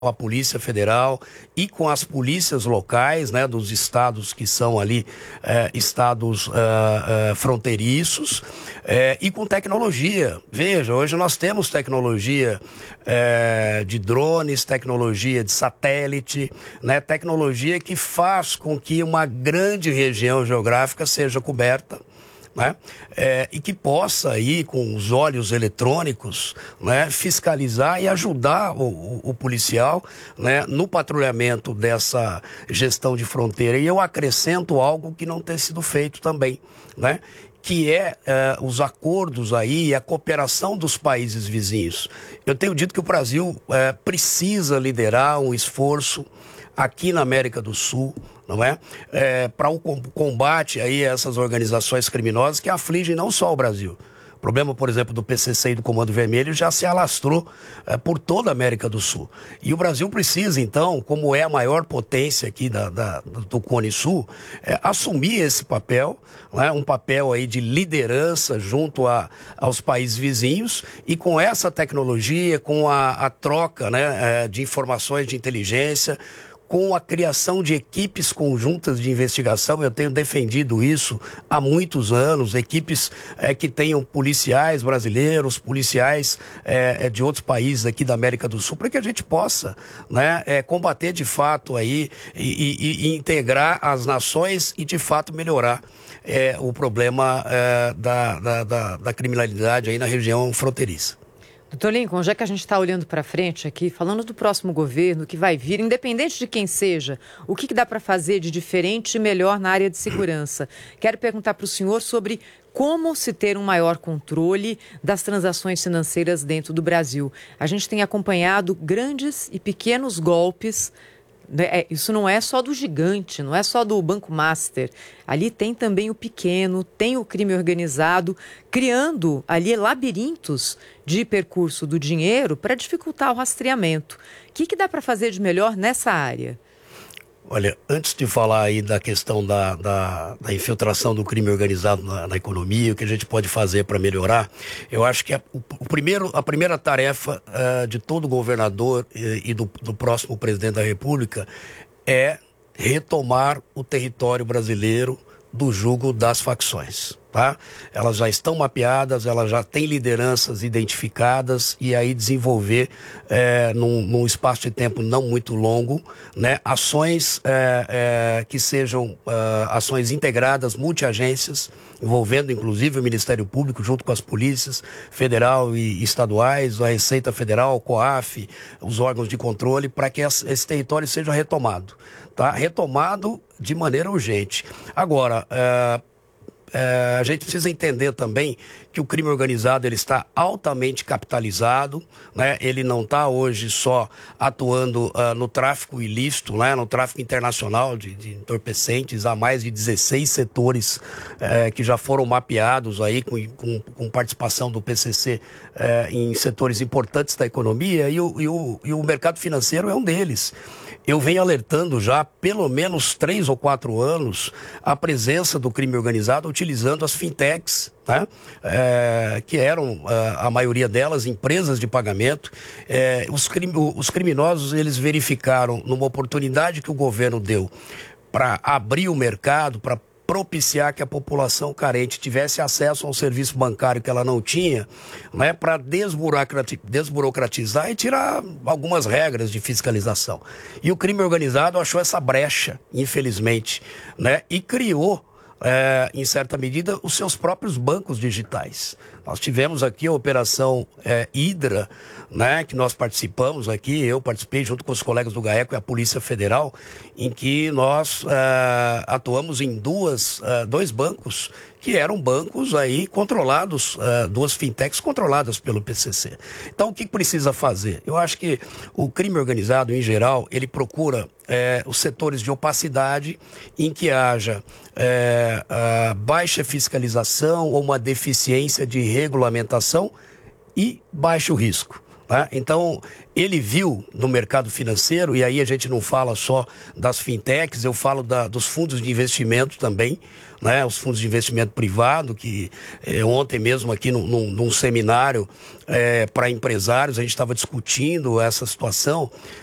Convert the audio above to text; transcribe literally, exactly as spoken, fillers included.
a Polícia Federal e com as polícias locais, né, dos estados que são ali é, estados é, é, fronteiriços é, e com tecnologia. Veja, hoje nós temos tecnologia é, de drones, tecnologia de satélite, né, tecnologia que faz com que uma grande região geográfica seja coberta, né? É, e que possa aí com os olhos eletrônicos, né, fiscalizar e ajudar o, o, o policial, né, no patrulhamento dessa gestão de fronteira. E eu acrescento algo que não tem sido feito também, né, que é, é os acordos aí e a cooperação dos países vizinhos. Eu tenho dito que o Brasil é, precisa liderar um esforço aqui na América do Sul, não é? É, para o combate aí a essas organizações criminosas que afligem não só o Brasil. O problema, por exemplo, do P C C e do Comando Vermelho já se alastrou é, por toda a América do Sul. E o Brasil precisa, então, como é a maior potência aqui da, da, do Cone Sul, é, assumir esse papel, né, um papel aí de liderança junto a, aos países vizinhos e com essa tecnologia, com a, a troca, né, é, de informações de inteligência, com a criação de equipes conjuntas de investigação. Eu tenho defendido isso há muitos anos, equipes é, que tenham policiais brasileiros, policiais é, de outros países aqui da América do Sul, para que a gente possa, né, é, combater de fato aí e, e, e integrar as nações e de fato melhorar é, o problema é, da, da, da, da criminalidade aí na região fronteiriça. Doutor Lincoln, já que a gente está olhando para frente aqui, falando do próximo governo que vai vir, independente de quem seja, o que, que dá para fazer de diferente e melhor na área de segurança? Quero perguntar para o senhor sobre como se ter um maior controle das transações financeiras dentro do Brasil. A gente tem acompanhado grandes e pequenos golpes. É, isso não é só do gigante, não é só do Banco Master. Ali tem também o pequeno, tem o crime organizado, criando ali labirintos de percurso do dinheiro para dificultar o rastreamento. O que, que dá para fazer de melhor nessa área? Olha, antes de falar aí da questão da, da, da infiltração do crime organizado na, na economia, o que a gente pode fazer para melhorar, eu acho que a, o, o primeiro, a primeira tarefa uh, de todo governador e, e do, do próximo presidente da República é retomar o território brasileiro do jugo das facções. Tá? Elas já estão mapeadas, elas já têm lideranças identificadas e aí desenvolver é, num, num espaço de tempo não muito longo, né, ações é, é, que sejam é, ações integradas, multiagências, envolvendo inclusive o Ministério Público junto com as polícias federal e estaduais, a Receita Federal, o COAF, os órgãos de controle, para que esse território seja retomado. Tá? Retomado de maneira urgente. Agora, é, É, a gente precisa entender também que o crime organizado ele está altamente capitalizado, né? Ele não está hoje só atuando uh, no tráfico ilícito, né? No tráfico internacional de, de entorpecentes. Há mais de dezesseis setores uh, que já foram mapeados aí com, com, com participação do P C C uh, em setores importantes da economia e o, e, o, e o mercado financeiro é um deles. Eu venho alertando já há pelo menos três ou quatro anos a presença do crime organizado utilizando as fintechs, né? É, que eram, a, a maioria delas, empresas de pagamento. É, os, crim, os criminosos, eles verificaram numa oportunidade que o governo deu para abrir o mercado, para propiciar que a população carente tivesse acesso a um serviço bancário que ela não tinha, né, para desburocratizar e tirar algumas regras de fiscalização. E o crime organizado achou essa brecha, infelizmente, né, e criou, é, em certa medida, os seus próprios bancos digitais. Nós tivemos aqui a operação é, Hidra, né, que nós participamos aqui, eu participei junto com os colegas do GAECO e a Polícia Federal, em que nós é, atuamos em duas, é, dois bancos que eram bancos aí controlados, uh, duas fintechs controladas pelo P C C. Então, o que precisa fazer? Eu acho que o crime organizado, em geral, ele procura é, os setores de opacidade em que haja é, a baixa fiscalização ou uma deficiência de regulamentação e baixo risco. Tá? Então, ele viu no mercado financeiro, e aí a gente não fala só das fintechs, eu falo da, dos fundos de investimento também, né? Os fundos de investimento privado, que eh, ontem mesmo aqui num, num, num seminário eh, para empresários, a gente estava discutindo essa situação,